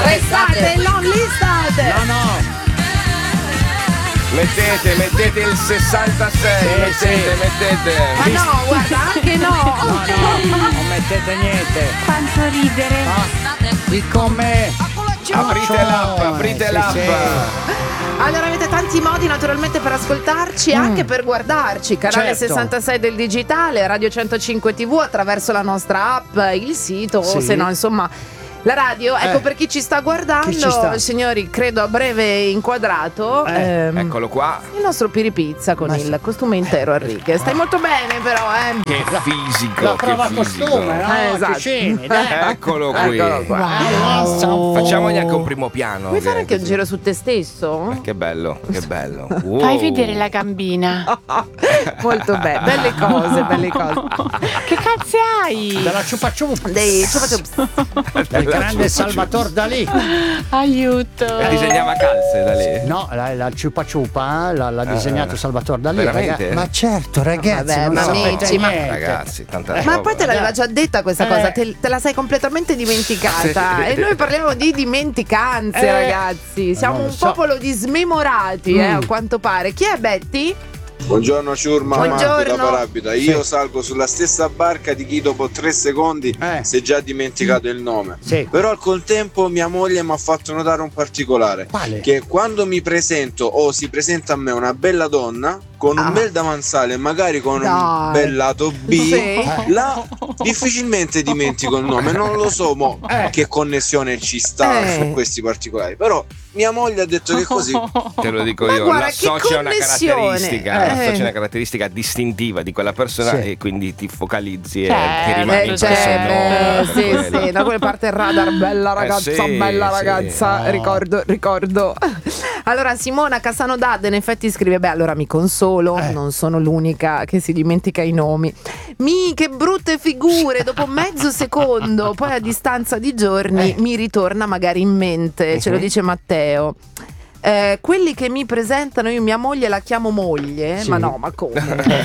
Restate l'onlistate. No. Mettete il 66, mettete. Ma no, guarda, anche no. Non mettete niente. Quanto ridere. Come? Aprite l'app. Allora avete tanti modi naturalmente per ascoltarci, anche per guardarci. Canale 66 del digitale, Radio 105 TV attraverso la nostra app, il sito, o se no insomma la radio. Ecco, per chi ci sta guardando, signori, credo a breve inquadrato, eccolo qua, il nostro Piripizza con il costume intero a righe. Stai molto bene però, Che fisico, la prova costume, esatto. Che scemi, dai. Eccolo qui. Wow. Facciamogli anche un primo piano. Vuoi fare anche un giro su te stesso? Che bello. Wow. Fai vedere la gambina. Molto bene, belle cose. Che cazzo hai? Della Chupa Chups. Dei Chupa Chups. Del grande Salvatore Dalì. Aiuto. Disegnava calze da lì. No, la Chupa Chupa l'ha disegnato Salvatore Dalì. Veramente? Ma certo, ragazzi. Vabbè, non ma sapete amici, niente. Ragazzi, tanta Ma roba. poi te l'aveva già detta questa cosa, te la sei completamente dimenticata. E noi parliamo di dimenticanze, ragazzi. Siamo un popolo di smemorati, a quanto pare. Chi è Betty? Buongiorno Ciurma, Marco Buongiorno. da Parabita. Io salgo sulla stessa barca di chi dopo 3 secondi si è già dimenticato il nome. Però al contempo mia moglie mi ha fatto notare un particolare. Quale? Che quando mi presento o si presenta a me una bella donna con un bel davanzale e magari con un bel lato B, là difficilmente dimentico il nome. Non lo so che connessione ci sta su questi particolari, però mia moglie ha detto che così. Te lo dico io, l'associa una caratteristica distintiva di quella persona e quindi ti focalizzi e ti rimani impresso il nome. Sì, da quelle parte il radar, bella ragazza, ricordo. Allora Simona Cassano Dadde in effetti scrive: beh, allora mi consolo, non sono l'unica che si dimentica i nomi. Che brutte figure, dopo mezzo secondo, poi a distanza di giorni mi ritorna magari in mente, ce lo dice Matteo. Quelli che mi presentano, io mia moglie la chiamo moglie, ma no, ma come?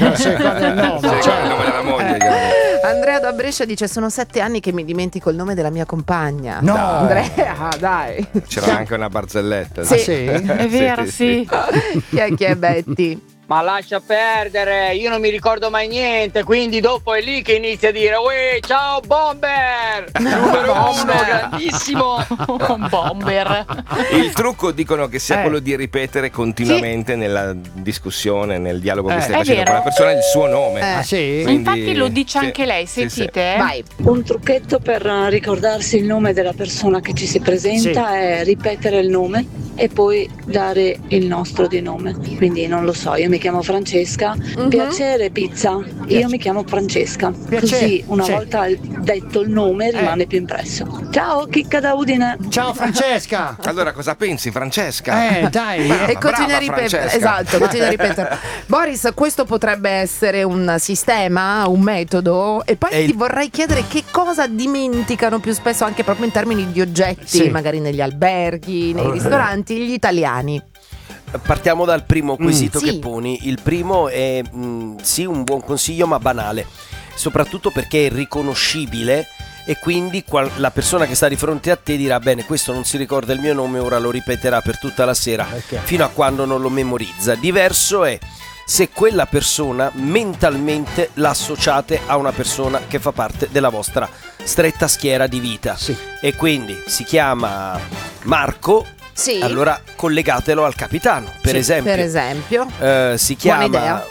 Il nome della moglie. Andrea da Brescia dice: sono 7 anni che mi dimentico il nome della mia compagna. No, Andrea, dai. C'era anche una barzelletta. Sì. È vero, sì. Chi è Betty? Ma lascia perdere, io non mi ricordo mai niente, quindi dopo è lì che inizia a dire: uè, ciao Bomber! Numero 1, grandissimo! Bomber. Il trucco dicono che sia quello di ripetere continuamente nella discussione, nel dialogo che stai facendo con la persona, il suo nome. Quindi, infatti lo dice anche lei, sentite. Vai. Un trucchetto per ricordarsi il nome della persona che ci si presenta è ripetere il nome e poi dare il nostro di nome. Quindi non lo so, io mi chiamo Francesca, piacere pizza, io mi chiamo Francesca, così una volta detto il nome rimane più impresso. Ciao, Chicca da Udine. Ciao Francesca. Allora cosa pensi, Francesca? Dai. E continua a ripetere. Esatto, continua a ripetere. Boris, questo potrebbe essere un sistema, un metodo. E poi ti vorrei chiedere che cosa dimenticano più spesso, anche proprio in termini di oggetti, magari negli alberghi, nei ristoranti, gli italiani. Partiamo dal primo quesito che poni. Il primo è sì, un buon consiglio, ma banale, soprattutto perché è riconoscibile e quindi la persona che sta di fronte a te dirà: bene, questo non si ricorda il mio nome, ora lo ripeterà per tutta la sera, fino a quando non lo memorizza. Diverso è se quella persona mentalmente l'associate a una persona che fa parte della vostra stretta schiera di vita, e quindi si chiama Marco. Allora collegatelo al capitano, per esempio. Si chiama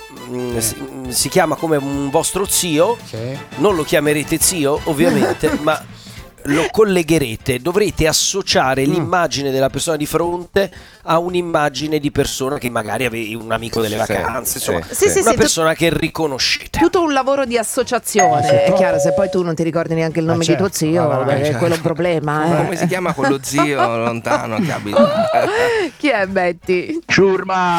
si chiama come un vostro zio, non lo chiamerete zio ovviamente, ma lo collegherete, dovrete associare l'immagine della persona di fronte a un'immagine di persona che magari avevi, un amico delle vacanze, insomma, una persona che riconoscete. Tutto un lavoro di associazione, è chiaro, se poi tu non ti ricordi neanche il nome di tuo zio, è quello un problema. Come si chiama quello zio lontano che abita? Chi è Betty? Ciurma,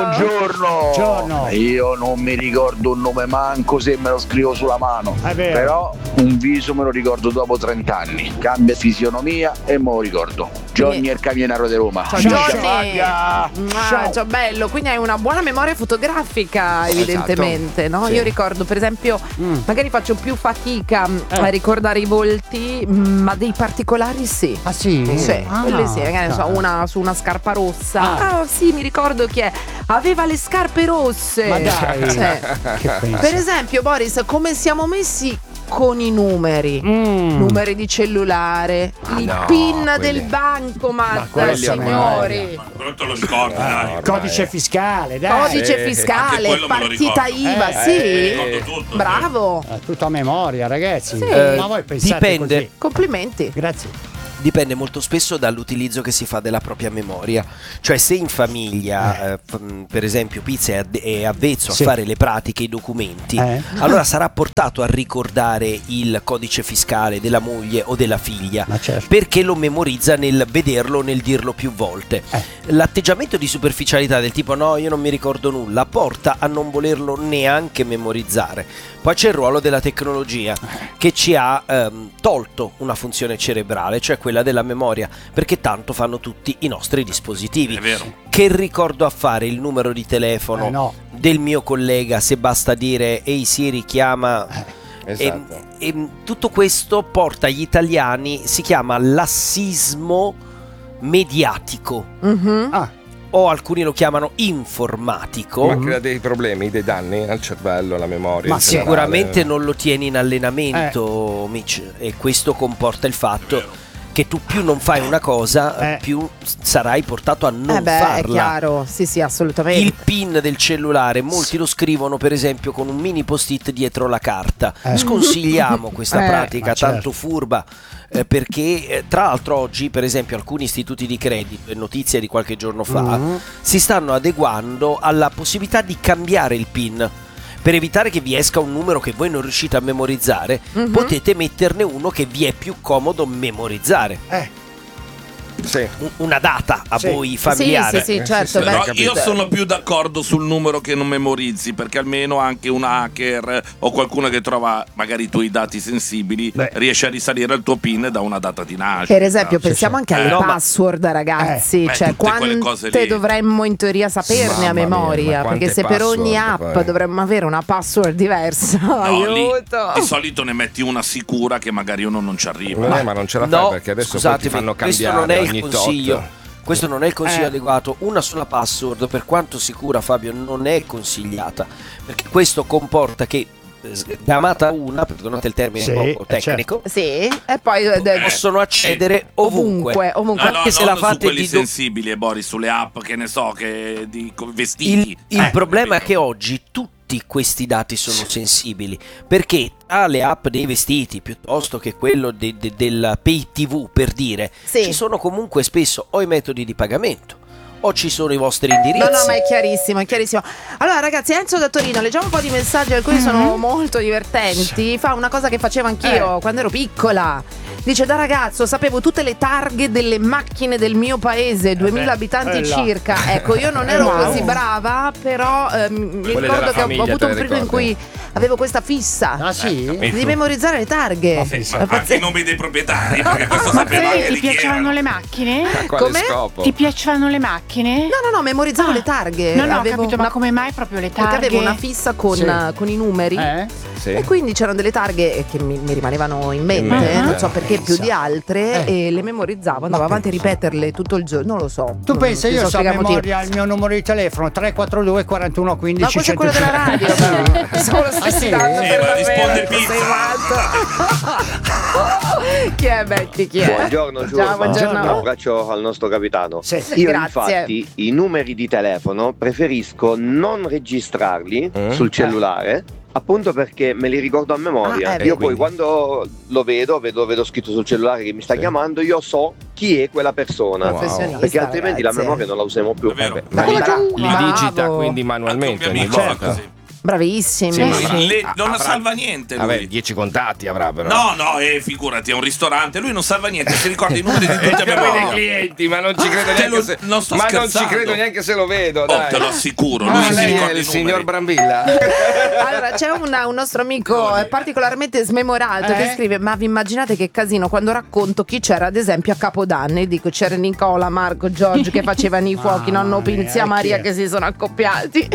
buongiorno. Io non mi ricordo un nome manco se me lo scrivo sulla mano, però un viso me lo ricordo dopo 30 anni. Johnny, cambia fisionomia e me lo ricordo. Johnny è il camionaro di Roma. Ciao Johnny. Ciao bello, quindi hai una buona memoria fotografica evidentemente, no? Io ricordo per esempio, magari faccio più fatica a ricordare i volti, ma dei particolari sì. Ah sì? Sì, quelli sì, magari so, una su una scarpa rossa. Ah sì, mi ricordo chi è. Aveva le scarpe rosse. Ma dai. Cioè, per esempio Boris, come siamo messi con i numeri di cellulare, il PIN del bancomat, signori. Ma quello te lo ricordi, dai. Codice fiscale, dai. Codice fiscale, partita IVA, sì. Tutto, bravo. Tutto a memoria, ragazzi. Sì. Ma voi pensate Dipende. così? Complimenti. Grazie. Dipende molto spesso dall'utilizzo che si fa della propria memoria. Cioè, se in famiglia, per esempio, Pizza è avvezzo a fare le pratiche, i documenti, allora sarà portato a ricordare il codice fiscale della moglie o della figlia, perché lo memorizza nel vederlo, nel dirlo più volte. L'atteggiamento di superficialità del tipo no, io non mi ricordo nulla, porta a non volerlo neanche memorizzare. Poi c'è il ruolo della tecnologia che ci ha tolto una funzione cerebrale, cioè quella della memoria, perché tanto fanno tutti i nostri dispositivi. È vero. Che ricordo a fare il numero di telefono del mio collega se basta dire ehi Siri chiama. Esatto. E tutto questo porta gli italiani, si chiama lassismo mediatico. O alcuni lo chiamano informatico. Ma crea dei problemi, dei danni al cervello, alla memoria. Ma sicuramente non lo tieni in allenamento, Mitch, e questo comporta il fatto che tu più non fai una cosa, più sarai portato a non farla. È chiaro, sì, assolutamente. Il PIN del cellulare, molti lo scrivono per esempio con un mini post-it dietro la carta. Sconsigliamo questa pratica tanto furba, perché tra l'altro oggi per esempio alcuni istituti di credito, notizia di qualche giorno fa, si stanno adeguando alla possibilità di cambiare il PIN. Per evitare che vi esca un numero che voi non riuscite a memorizzare, potete metterne uno che vi è più comodo memorizzare. Una data a voi familiare. Sì, certo. Però io sono più d'accordo sul numero che non memorizzi, perché almeno anche un hacker o qualcuno che trova magari i tuoi dati sensibili riesce a risalire al tuo PIN da una data di nascita. Per esempio pensiamo anche alle password, ragazzi, cioè quante dovremmo in teoria saperne a memoria, perché se per ogni app dovremmo avere una password diversa, aiuto. Di solito ne metti una sicura che magari uno non ci arriva. Ma non ce la fai, perché adesso poi ti fanno cambiare ogni consiglio. tot. Questo non è il consiglio adeguato. Una sola password, per quanto sicura, Fabio, non è consigliata, perché questo comporta che chiamata una, perdonate il termine un po' tecnico, e poi possono accedere ovunque. Anche se la fate su quelli sensibili, Boris, sulle app, che ne so, che di vestiti. Il problema è che oggi tutti questi dati sono sensibili, perché tra le app dei vestiti piuttosto che quello del pay TV, per dire, ci sono comunque spesso o i metodi di pagamento o ci sono i vostri indirizzi. No, ma è chiarissimo. Allora ragazzi, Enzo da Torino, leggiamo un po' di messaggi, alcuni sono molto divertenti. Fa una cosa che facevo anch'io quando ero piccola. Dice: da ragazzo sapevo tutte le targhe delle macchine del mio paese, 2000 abitanti circa. Ecco, io non ero così brava, però mi ricordo che ho avuto un periodo in cui avevo questa fissa di memorizzare le targhe. Anche i nomi dei proprietari, perché questo sapeva anche ti piacevano le macchine? A quale scopo? Ti piacevano le macchine? No, memorizzavo le targhe. No, ho capito, ma come mai proprio le targhe? Perché avevo una fissa con i numeri. E quindi c'erano delle targhe che mi rimanevano in mente, non so perché più di altre, e le memorizzavo, andavo avanti a ripeterle tutto il giorno, non lo so. Tu pensa, io so a memoria il mio numero di telefono 342 41 15. Ma questo è quello della radio, sono lo stesso dato per risponde Pizza. Chi è Betty? Chi è? Buongiorno Giorgio. Ciao, buongiorno. Un abbraccio al nostro capitano. Grazie. Io infatti i numeri di telefono preferisco non registrarli sul cellulare, appunto perché me li ricordo a memoria. Io poi quando lo vedo scritto sul cellulare che mi sta chiamando, io so chi è quella persona, perché altrimenti la memoria non la usiamo più. Ma li digita quindi manualmente ogni volta. Bravissimi. Non salva niente lui. Vabbè, 10 contatti avrà però. No, figurati, è un ristorante. Lui non salva niente, si ricorda i numeri di tutti a memoria. I clienti, ma non ci credo neanche se non sto ma scherzando. non ci credo neanche se lo vedo, dai. Te lo assicuro, lui si ricorda il i signor numeri. Brambilla. Allora, c'è un nostro amico particolarmente smemorato che scrive: ma vi immaginate che casino quando racconto chi c'era ad esempio a Capodanno? E dico, c'era Nicola, Marco, Giorgio che facevano i fuochi, nonno Pinzia, Maria che si sono accoppiati.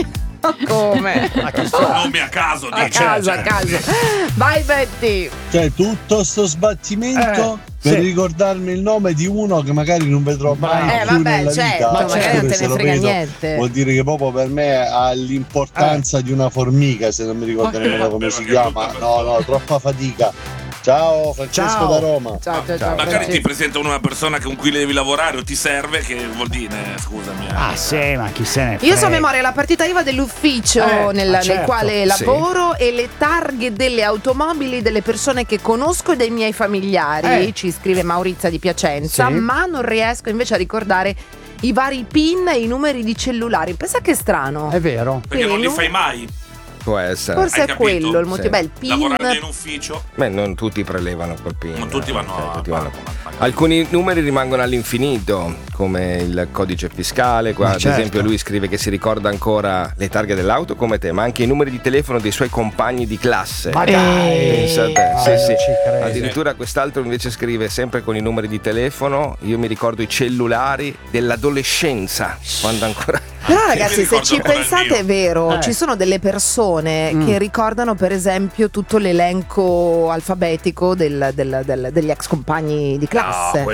Come? Nomi a caso, a caso. Vai Betty. Cioè tutto sto sbattimento per ricordarmi il nome di uno che magari non vedrò mai più nella vita. Ma magari non te ne frega niente. Vuol dire che proprio per me ha l'importanza di una formica, se non mi ricordo nemmeno come si chiama. No, troppa fatica. Ciao, Francesco da Roma. Ciao. Magari ti presenta una persona con cui devi lavorare o ti serve, che vuol dire, scusami. Sì, ma chi se ne frega. Io so a memoria la partita IVA dell'ufficio nel quale lavoro e le targhe delle automobili delle persone che conosco e dei miei familiari, ci scrive Maurizia di Piacenza, ma non riesco invece a ricordare i vari PIN e i numeri di cellulari. Pensa che strano. È vero. Perché non li fai mai? Può essere. Forse è quello il motivo. Beh, il PIN. Lavorando in ufficio? Beh, non tutti prelevano col PIN. Non tutti vanno Alcuni numeri rimangono all'infinito, come il codice fiscale. Qua, ad esempio, lui scrive che si ricorda ancora le targhe dell'auto come te, ma anche i numeri di telefono dei suoi compagni di classe. Ma dai! Pensa a te. Sì. Ci credo. Addirittura quest'altro invece scrive sempre con i numeri di telefono. Io mi ricordo i cellulari dell'adolescenza, quando ancora. Però ragazzi, se ci pensate è vero, ci sono delle persone che ricordano per esempio tutto l'elenco alfabetico degli ex compagni di classe.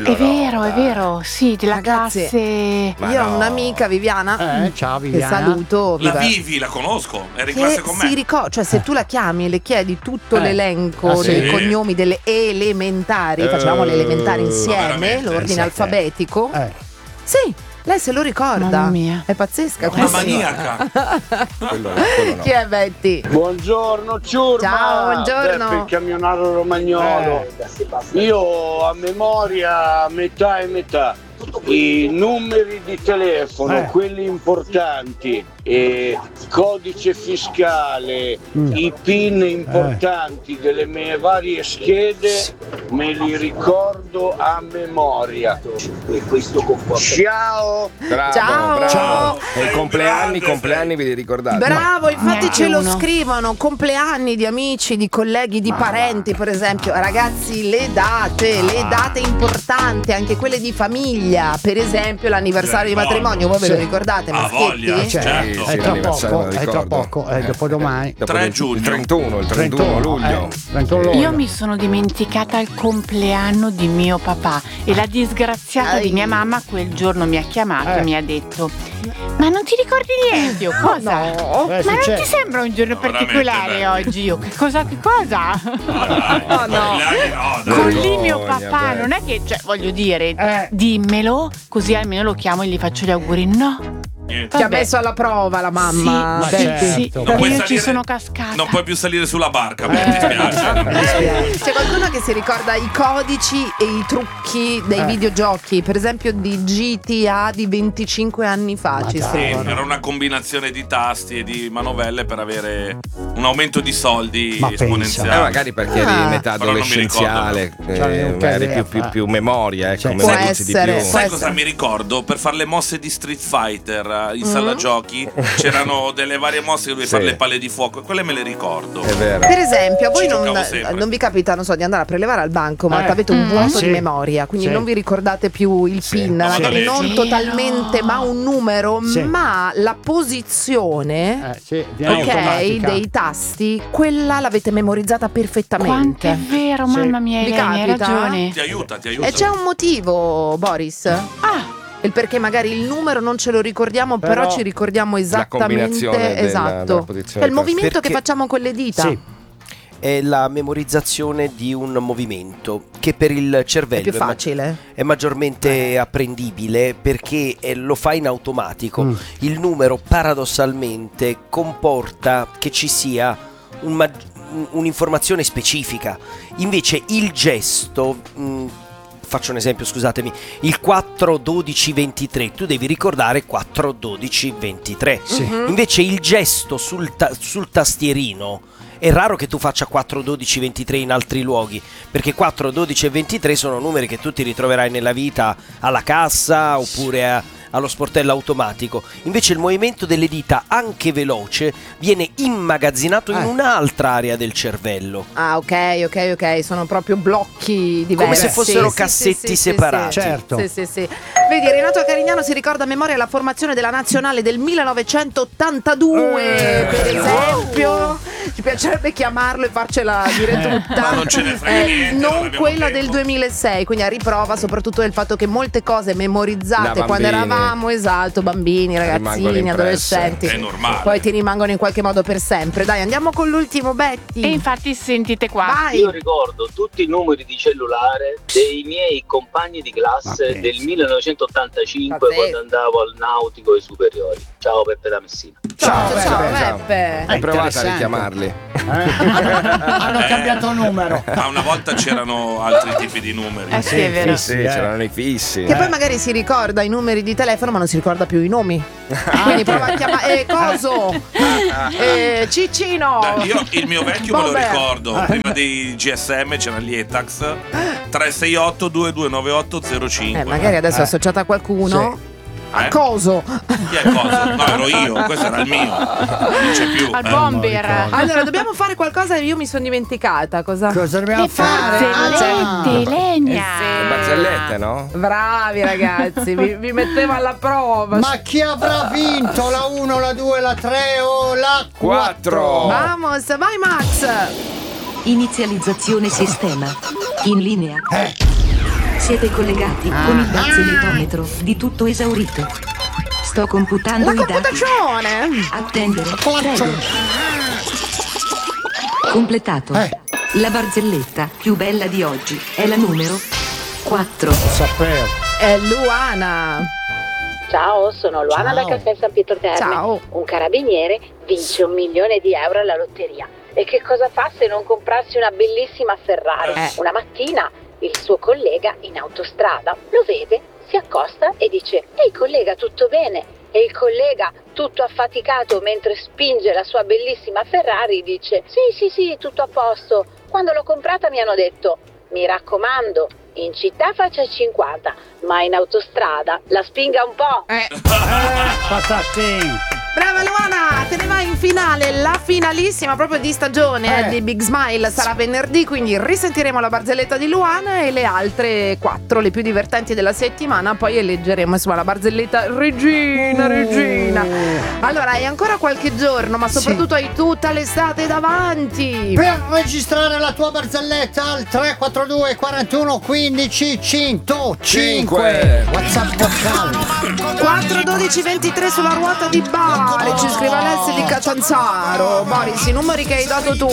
È vero, sì, della Ragazzi, classe. Io ho un'amica, Viviana, ciao Viviana. che saluto. La Vivi, la conosco, era in classe con me. Si ricorda, cioè se tu la chiami e le chiedi tutto l'elenco dei cognomi delle elementari, facevamo le elementari insieme, l'ordine alfabetico. Sì. Lei se lo ricorda. Mamma mia. È pazzesca. Una maniaca. Quello no. Chi è Betty? Buongiorno ciurma. Ciao, buongiorno. Per il camionaro romagnolo. Io a memoria metà e metà. I numeri di telefono, quelli importanti, codice fiscale, i PIN importanti delle mie varie schede, me li ricordo a memoria. Ciao! Bravo. E compleanni ve li ricordate? Bravo, infatti ce lo scrivono, compleanni di amici, di colleghi, di parenti, per esempio. Ragazzi, le date importanti, anche quelle di famiglia. Per esempio l'anniversario di matrimonio, voi ve lo ricordate? Maschietti? Certo. È tra poco, dopodomani. 3 giugno. Il 31 luglio. Io mi sono dimenticata il compleanno di mio papà e la disgraziata di mia mamma quel giorno mi ha chiamato e mi ha detto: ma non ti ricordi niente? Io cosa? No. Ma non ti sembra un giorno particolare oggi? Io che cosa? Con lì mio papà, non è che, cioè, voglio dire, dimmelo, così almeno lo chiamo e gli faccio gli auguri. No. Ti ha messo alla prova la mamma. Sì, Non puoi io salire, ci sono cascata. Non puoi più salire sulla barca, mi dispiace. C'è qualcuno che si ricorda i codici e i trucchi dei videogiochi, per esempio di GTA di 25 anni fa. Era una combinazione di tasti e di manovelle per avere un aumento di soldi esponenziale. Magari perché eri in età adolescenziale, eri più memoria, può essere. Sai cosa mi ricordo? Per fare le mosse di Street Fighter in sala giochi c'erano delle varie mosse che dovevi fare le palle di fuoco, quelle me le ricordo. È vero. Per esempio, a voi non vi capita, non so, di andare a prelevare al banco, ma avete un vuoto di memoria, quindi non vi ricordate più il PIN, magari non totalmente, ma un numero, ma la posizione dei tasti, quella l'avete memorizzata perfettamente. Quanto è vero, mamma mia, vi Eleni, hai capita? ragione. Ti aiuta. E c'è un motivo, Boris? Il perché magari il numero non ce lo ricordiamo, però ci ricordiamo esattamente è il movimento che facciamo con le dita. È la memorizzazione di un movimento che per il cervello è più facile, è maggiormente apprendibile perché lo fa in automatico. Il numero paradossalmente comporta che ci sia un'informazione specifica, invece il gesto faccio un esempio, scusatemi, il 4 12 23, tu devi ricordare 4 12 23. Invece il gesto sul tastierino è raro che tu faccia 4 12 23 in altri luoghi, perché 4 12 e 23 sono numeri che tu ti ritroverai nella vita alla cassa oppure allo sportello automatico. Invece il movimento delle dita, anche veloce, viene immagazzinato in un'altra area del cervello. Ah, ok, sono proprio blocchi diversi. Come se fossero cassetti separati. Certo. Sì. Vedi, Renato Carignano si ricorda a memoria la formazione della nazionale del 1982, per esempio. Ci piacerebbe chiamarlo e farcela dire tutta. Ma non ce ne frega niente, non quella del 2006, quindi a riprova soprattutto del fatto che molte cose memorizzate quando eravamo, esatto, bambini, ragazzini, adolescenti, è normale. Poi ti rimangono in qualche modo per sempre. Dai, andiamo con l'ultimo, Betty. E infatti sentite qua. Vai. Io ricordo tutti i numeri di cellulare dei miei compagni di classe del 1985 quando andavo al nautico ai superiori. Ciao Peppe da Messina. Ciao Beppe. Hai provato a richiamarli? Hanno cambiato numero. Ma una volta c'erano altri tipi di numeri. Sì, è vero. Sì, c'erano i fissi. Che poi magari si ricorda i numeri di telefono ma non si ricorda più i nomi. Quindi prova a chiamare Coso, Ciccino. Io il mio vecchio me lo ricordo. Prima dei GSM c'era l'Etax 368 2298 05. Magari adesso è associata a qualcuno. A Coso. Chi è Coso? No, ero io, questo era il mio. Non c'è più. Al bomber. Allora, dobbiamo fare qualcosa e io mi sono dimenticata. Cosa dobbiamo fare? Barzellette, Legna. Le barzellette, no? Bravi ragazzi, vi mettevo alla prova. Ma chi avrà vinto? La 1, la 2, la 3 o la 4? Vamos, vai Max. Inizializzazione sistema. In linea. Siete collegati con il barzelletometro di tutto esaurito. Sto computando i dati. Attendere. Prego. Completato. La barzelletta più bella di oggi è la numero 4. Lo sapevo. È Luana. Ciao, sono Luana da Caffè San Pietro Terme. Ciao. Un carabiniere vince €1 milione alla lotteria. E che cosa fa se non comprarsi una bellissima Ferrari? Una mattina il suo collega in autostrada lo vede, si accosta e dice: ehi collega, tutto bene? E il collega, tutto affaticato mentre spinge la sua bellissima Ferrari, dice: sì, tutto a posto. Quando l'ho comprata mi hanno detto: mi raccomando, in città faccia 50, ma in autostrada la spinga un po'. Patatin. Brava Luana, te ne vai in finale, la finalissima proprio di stagione di Big Smile sarà venerdì, quindi risentiremo la barzelletta di Luana e le altre 4, le più divertenti della settimana, poi eleggeremo insomma la barzelletta regina. Allora hai ancora qualche giorno, ma soprattutto hai tutta l'estate davanti per registrare la tua barzelletta al 342 41 15 105. WhatsApp vocale 4 12 23 sulla ruota di Bari. Ci scrive Alessia di Catanzaro. Boris, i numeri che hai dato tu